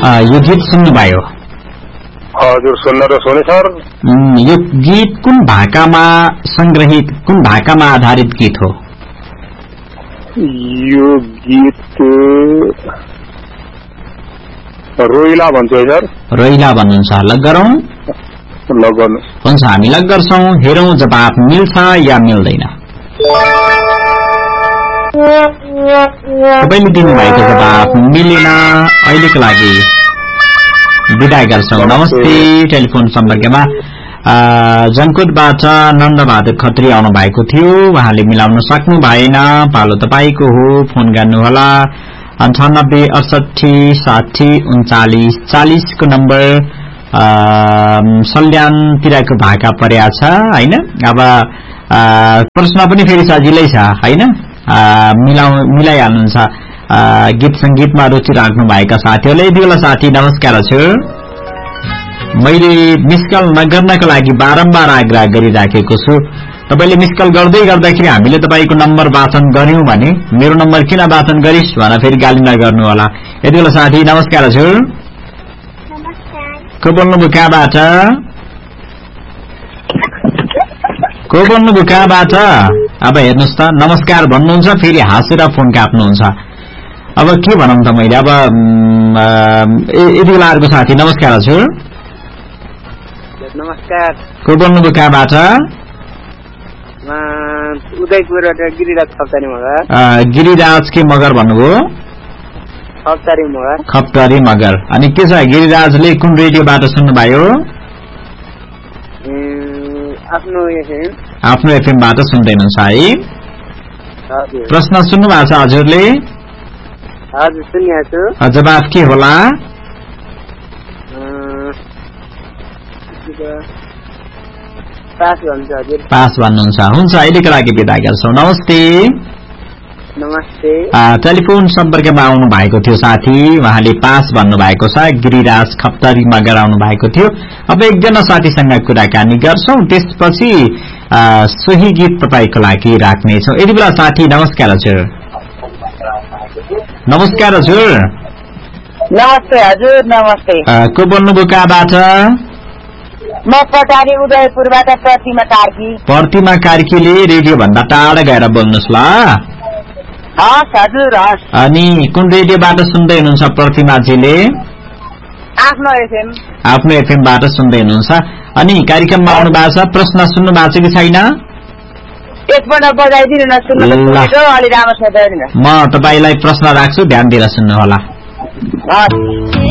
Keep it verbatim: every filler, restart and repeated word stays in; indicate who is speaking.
Speaker 1: यो गीत सुन्नुभयो?
Speaker 2: हजुर सुन्न र सुने सर।
Speaker 1: यो गीत कुन भाकामा संग्रहित, कुन भाकामा आधारित गीत हो?
Speaker 2: यो गीत रोइला भन्छ सर।
Speaker 1: रोइला भन्नुहुन्छ, लग गरौँ?
Speaker 2: लग गर्नु।
Speaker 1: हुन्छ, हामी लग गर्छौँ। हेरौँ जवाफ मिल्छ या मिल्दैन। तपाईँले दिनुभएको जवाफ मिलेन। अहिलेको लागि विदा गर्छौँ। नमस्ते। टेलिफोन सम्पर्कमा जङ्कोटबाट नन्दबहादुर खत्री आउनु भएको थियो, उहाँले मिलाउन सक्नु भएन। पालो तपाईँको हो, फोन गर्नुहोला अन्ठानब्बे अडसठी साठी उन्चालिस चालिसको नम्बर। सल्यानतिरको भाका परेको छ होइन। अब प्रश्न पनि फेरि सजिलै छ होइन, मिलाउ मिलाइहाल्नुहुन्छ। गीत संगीतमा रुचि राख्नु भएका साथीहरूले। यति बेला साथी नमस्कार हजुर, मैले मिस कल नगर्नको लागि बारम्बार आग्रह गरिराखेको छु। तपाईले मिस कल गर्दै गर्दाखेरि हामीले तपाईको नम्बर वाचन गर्यौं भने मेरो नम्बर किन वाचन गरिस् भनेर फेरि गाली नगर्नु होला। यति बेला साथी नमस्कार हजुर।
Speaker 3: नमस्कार।
Speaker 1: को बोल्नुभयो कहाँबाट? को बोल्नुभयो कहाँबाट? अब हेर्नुस् त, नमस्कार भन्नुहुन्छ फेरि हाँसेर फोन काट्नुहुन्छ। अब के भनौं त मैले। अब यति बेला अर्को साथी नमस्कार हजुर।
Speaker 4: नमस्कार।
Speaker 1: को बोल्नुभयो कहाँबाट?
Speaker 4: उदयपुरबाट गिरिराज खप्तारी मगर।
Speaker 1: गिरिराज के मगर भन्नुभयो?
Speaker 4: खप्तारी मगर।
Speaker 1: खप्तारी मगर। अनि के छ, गिरिराजले कुन रेडियोबाट सुन्नुभयो?
Speaker 4: आफ्नो एफएम।
Speaker 1: आफ्नो एफएमबाट सुन्दै हुनुहुन्छ है?
Speaker 4: हजुर।
Speaker 1: प्रश्न सुन्नु भएको छ हजुरले?
Speaker 4: हजुर सुनिएको छु।
Speaker 1: जवाफ के होला?
Speaker 4: पास भन्छ हजुर।
Speaker 1: पास भन्नुहुन्छ। हुन्छ, अहिलेको लागि बिदा गर्छौँ। नमस्ते।
Speaker 4: नमस्ते।
Speaker 1: टेलिफोन सम्पर्कमा आउनु भएको थियो साथी, उहाँले पास भन्नुभएको छ। गिरिराज खप्तरी मगर आउनु भएको थियो। अब एकजना साथीसँग कुराकानी गर्छौं, त्यसपछि सोही गीत तपाईको लागि राख्नेछौँ। यति बेला साथी नमस्कार हजुर। नमस्कार हजुर।
Speaker 5: नमस्ते हजुर। नमस्ते।
Speaker 1: को बोल्नुभयो कहाँबाट?
Speaker 5: म पटारी उदयपुरबाट प्रतिमा कार्की।
Speaker 1: प्रतिमा कार्कीले रेडियो भन्दा टाढा गएर बोल्नुहोस् ल।
Speaker 5: हस् हजुर हस्।
Speaker 1: अनि कुन रेडियोबाट सुन्दै हुनुहुन्छ प्रतिमाजीले?
Speaker 5: आफ्नो एफएम।
Speaker 1: आफ्नो एफएमबाट सुन्दै हुनुहुन्छ। अनि कार्यक्रममा आउनु भएको छ, प्रश्न सुन्नु भएको छ कि छैन?
Speaker 5: एकपल्ट बजाइदिनु न, सुन्नु अलि राम्रोसँग।
Speaker 1: म तपाईलाई प्रश्न राख्छु, ध्यान दिएर सुन्नु होला।